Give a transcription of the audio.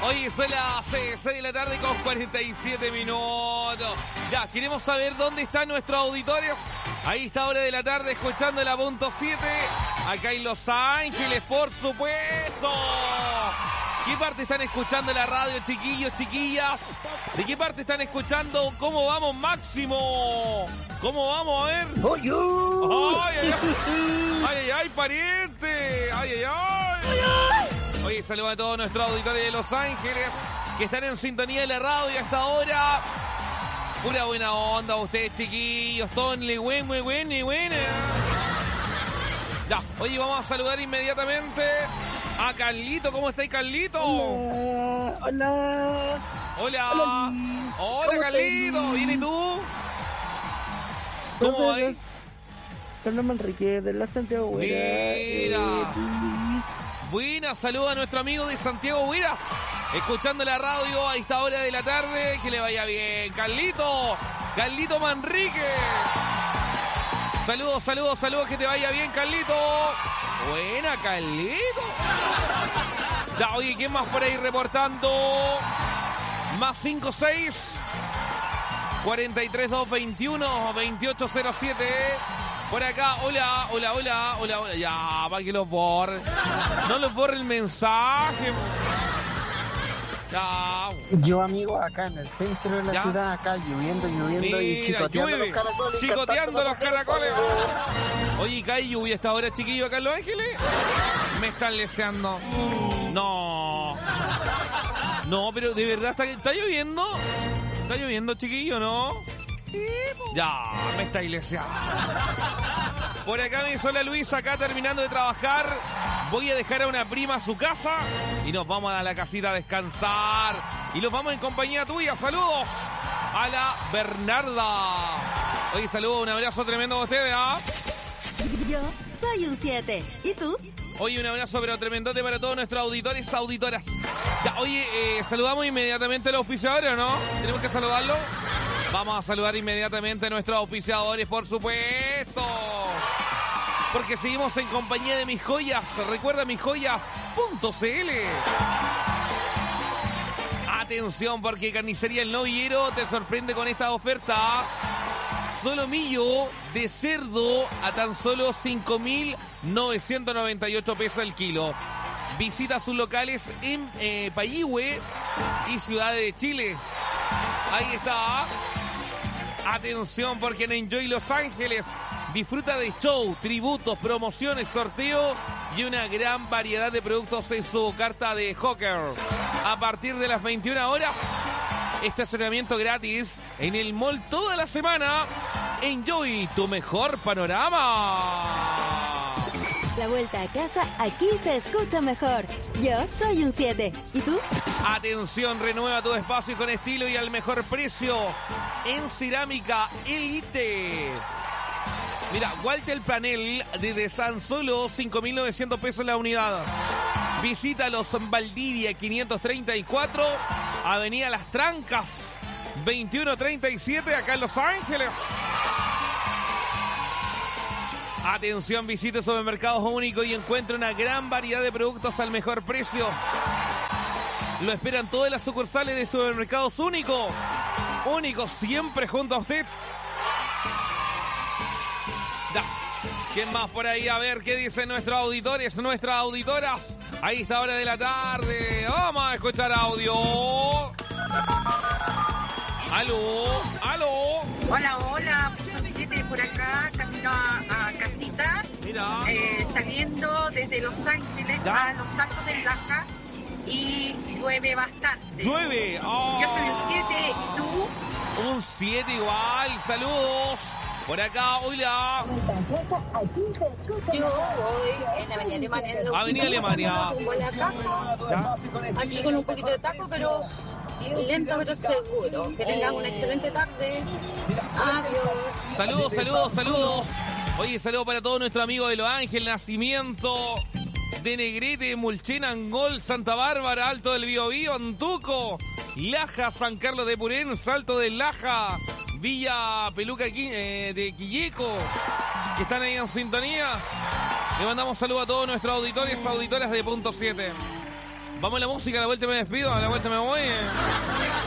Oye, son las 6 de la tarde con 47 minutos. Ya, queremos saber dónde están nuestros auditores. Ahí está, hora de la tarde, escuchando la punto 7. Acá en Los Ángeles, por supuesto. ¿Qué parte están escuchando la radio, chiquillos, chiquillas? ¿De qué parte están escuchando? ¿Cómo vamos, Máximo? ¿Cómo vamos? A ver. ¡Ay, ¡Ay, ay, ay, pariente! ¡Ay, ay, ay! Oye, saludos a todos nuestros auditores de Los Ángeles que están en sintonía de la radio hasta ahora. Pura buena onda ustedes, chiquillos. Tonle, muy buena. Ya, oye, vamos a saludar inmediatamente a Carlito. ¿Cómo estáis, Carlito? Hola. Luis. Hola, Carlito. ¿Bien y tú? ¿Cómo vais? Carlos Manrique de la Santiago Huera. Mira. Buena, saludos a nuestro amigo de Santiago Huera, escuchando la radio a esta hora de la tarde. Que le vaya bien, Carlito Manrique. Saludos, que te vaya bien, Carlito. Buena, Carlito. Ya, oye, ¿quién más por ahí reportando? Más 56 43 221 2807. Por acá, hola. Ya, para que los borre. No los borre el mensaje. Ya. Yo, amigo, acá en el centro de la ciudad, acá lloviendo. Mira, y chicoteando llueve. los caracoles. Chicoteando los caracoles. Oye, ¿cae lluvia hasta ahora, chiquillo, acá en Los Ángeles? Me están leseando. No, pero de verdad está lloviendo. Está lloviendo, chiquillo, ¿no? Ya, me está iglesiando. Por acá me dice: hola, Luis, acá terminando de trabajar. Voy a dejar a una prima a su casa y nos vamos a la casita a descansar. Y los vamos en compañía tuya. Saludos a la Bernarda. Oye, saludos, un abrazo tremendo a ustedes, ¿ah? Yo soy un 7. ¿Y tú? Oye, un abrazo pero tremendote para todos nuestros auditores, auditoras. Ya, oye, saludamos inmediatamente a los auspiciadores, ¿no? ¿Tenemos que saludarlo? Vamos a saludar inmediatamente a nuestros auspiciadores, por supuesto. Porque seguimos en compañía de Mis Joyas. Recuerda misjoyas.cl. Atención, porque Carnicería El Novillero te sorprende con esta oferta. Solomillo de cerdo a tan solo 5.998 pesos el kilo. Visita sus locales en Payihue y Ciudad de Chile. Ahí está. Atención, porque en Enjoy Los Ángeles disfruta de show, tributos, promociones, sorteo y una gran variedad de productos en su carta de Hawker. A partir de las 21 horas, estacionamiento gratis en el mall toda la semana. Enjoy tu mejor panorama. La vuelta a casa, aquí se escucha mejor. Yo soy un 7. ¿Y tú? Atención, renueva tu espacio con estilo y al mejor precio en Cerámica Elite. Mira, Walter Planel desde San solo 5.900 pesos la unidad. Visítalos en Valdivia 534, Avenida Las Trancas 2137, acá en Los Ángeles. Atención, visite Supermercados Único y encuentre una gran variedad de productos al mejor precio. Lo esperan todas las sucursales de Supermercados Único. Único, siempre junto a usted. Ya. ¿Quién más por ahí? A ver qué dicen nuestros auditores, nuestras auditoras. Ahí está, hora de la tarde. Vamos a escuchar audio. Aló. Hola, punto 7 por acá, camino a casita. Mira. Saliendo desde Los Ángeles a Los Altos del Laja y llueve bastante. Llueve. Oh. Yo soy un 7 y tú. Un 7 igual, saludos. Por acá, hola. Yo voy en Avenida Alemania. Avenida Alemania. Rumbo a la casa. Aquí con un poquito de taco, pero lento pero seguro. Que tengas una excelente tarde. Adiós. Saludos. Oye, saludos para todos nuestros amigos de Los Ángeles, Nacimiento, de Negrete, Mulchen, Angol, Santa Bárbara, Alto del Biobío, Antuco, Laja, San Carlos de Purén, Salto del Laja, Villa Peluca de Quilleco, que están ahí en sintonía. Le mandamos saludos a todos nuestros auditores, auditoras de Punto 7. Vamos a la música, a la vuelta me despido, a la vuelta me voy.